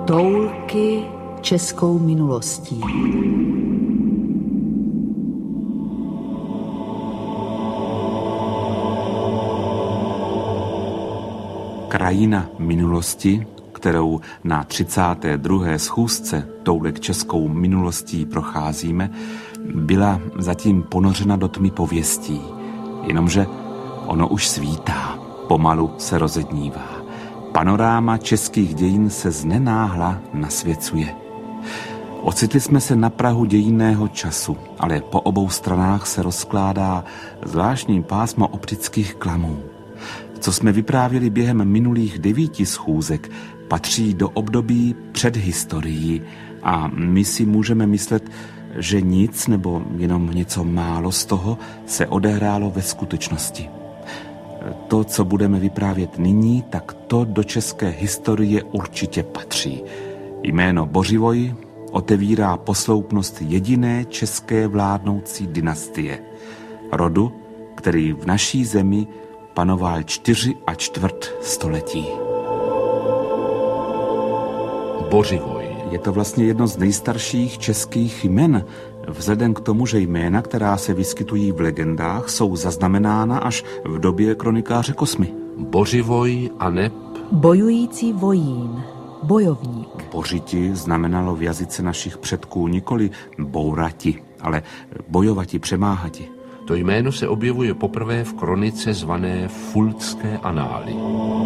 Toulky českou minulostí. Krajina minulosti, kterou na 32. schůzce Toulek českou minulostí procházíme, byla zatím ponořena do tmy pověstí. Jenomže ono už svítá, pomalu se rozednívá. Panoráma českých dějin se znenáhla nasvěcuje. Ocitli jsme se na prahu dějinného času, ale po obou stranách se rozkládá zvláštní pásmo optických klamů. Co jsme vyprávěli během minulých 9 schůzek, patří do období před historií a my si můžeme myslet, že nic nebo jenom něco málo z toho se odehrálo ve skutečnosti. To, co budeme vyprávět nyní, tak to do české historie určitě patří. Jméno Bořivoj otevírá posloupnost jediné české vládnoucí dynastie. Rodu, který v naší zemi panoval 4,25 století. Bořivoj. Je to vlastně jedno z nejstarších českých jmen, vzhledem k tomu, že jména, která se vyskytují v legendách, jsou zaznamenána až v době kronikáře Kosmy. Bořivoj a neb Bojující vojín, bojovník. Bořiti znamenalo v jazyce našich předků nikoli bourati, ale bojovati, přemáhati. To jméno se objevuje poprvé v kronice zvané Fultské anály.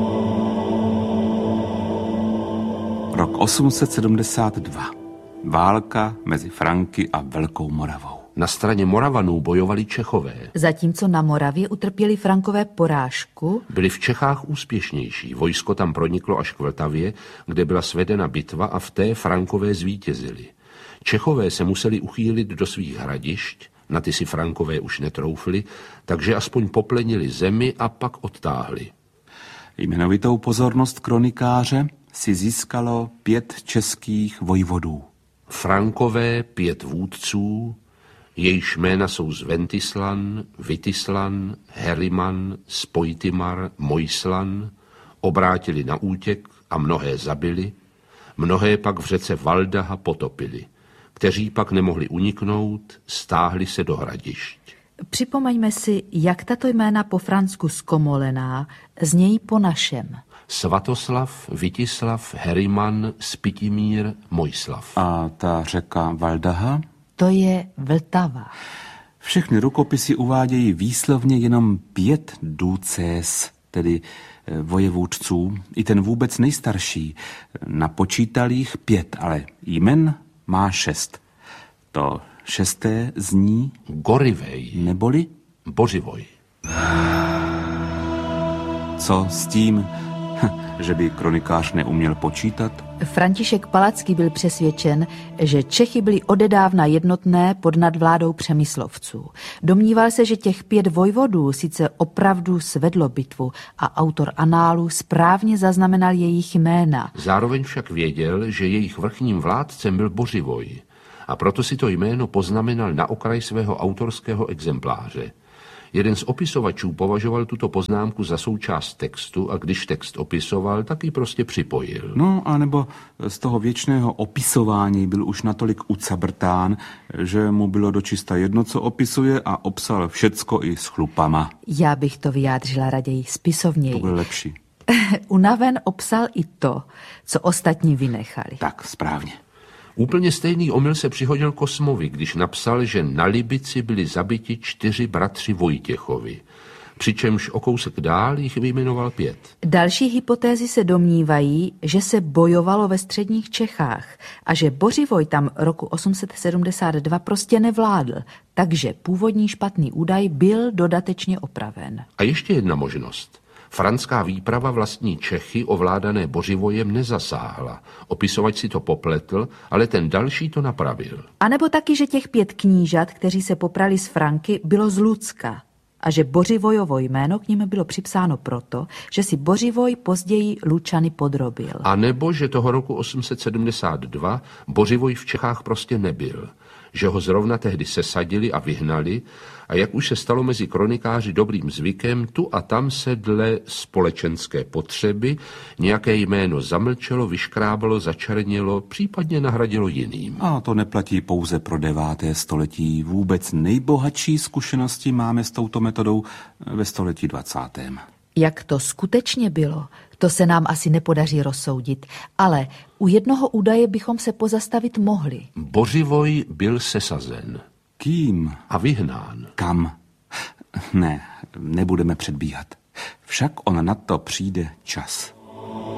Rok 872. Válka mezi Franky a Velkou Moravou. Na straně Moravanů bojovali Čechové. Zatímco na Moravě utrpěli Frankové porážku, Byli v Čechách úspěšnější. Vojsko tam proniklo až k Vltavě, kde byla svedena bitva a v té Frankové zvítězili. Čechové se museli uchýlit do svých hradišť, na ty si Frankové už netroufli, takže aspoň poplenili zemi a pak odtáhli. Jmenovitou pozornost kronikáře si získalo 5 českých vojvodů. Frankové 5 vůdců, jejichž jména jsou Zventislan, Vitislan, Heriman, Spojtimar, Mojslan, obrátili na útěk a mnohé zabili, mnohé pak v řece Valdaha potopili, kteří pak nemohli uniknout, stáhli se do hradišť. připomeňme si, jak tato jména po fransku zkomolená znějí po našem. Svatoslav, Vitislav, Heriman, Spitimír, Mojslav. A ta řeka Valdaha? To je Vltava. Všechny rukopisy uvádějí výslovně jenom 5 ducés, tedy vojevůdců, i ten vůbec nejstarší. Napočítal jich 5, ale jmen má 6. To 6. zní Gorivej, neboli Bořivoj. co s tím, že by kronikář neuměl počítat? František Palacký byl přesvědčen, že Čechy byly odedávna jednotné pod nadvládou Přemyslovců. Domníval se, že těch 5 vojvodů sice opravdu svedlo bitvu a autor análu správně zaznamenal jejich jména. Zároveň však věděl, že jejich vrchním vládcem byl Bořivoj a proto si to jméno poznamenal na okraj svého autorského exempláře. Jeden z opisovačů považoval tuto poznámku za součást textu a když text opisoval, tak ji prostě připojil. No, anebo z toho věčného opisování byl už natolik ucabrtán, že mu bylo dočista jedno, co opisuje a obsal všecko i s chlupama. Já bych to vyjádřila raději spisovněji. To bylo lepší. Unaven obsal i to, co ostatní vynechali. Tak, správně. Úplně stejný omyl se přihodil Kosmovi, když napsal, že na Libici byli zabiti 4 bratři Vojtěchovi, přičemž o kousek dál jich vyjmenoval 5. Další hypotézy se domnívají, že se bojovalo ve středních Čechách a že Bořivoj tam roku 872 prostě nevládl, takže původní špatný údaj byl dodatečně opraven. A ještě jedna možnost. Franská výprava vlastní Čechy ovládané Bořivojem nezasáhla. Opisovač si to popletl, ale ten další to napravil. A nebo taky, že těch 5 knížat, kteří se poprali s Franky, bylo z Lucka a že Bořivojovo jméno k nim bylo připsáno proto, že si Bořivoj později Lučany podrobil. A nebo, že toho roku 872 Bořivoj v Čechách prostě nebyl. že ho zrovna tehdy sesadili a vyhnali a jak už se stalo mezi kronikáři dobrým zvykem, tu a tam se dle společenské potřeby nějaké jméno zamlčelo, vyškrábalo, začernilo, případně nahradilo jiným. A to neplatí pouze pro 9. století. Vůbec nejbohatší zkušenosti máme s touto metodou ve století 20. Jak to skutečně bylo, to se nám asi nepodaří rozsoudit, ale u jednoho údaje bychom se pozastavit mohli. Bořivoj byl sesazen. Kým? A vyhnán. Kam? Ne, nebudeme předbíhat. Však on na to přijde čas.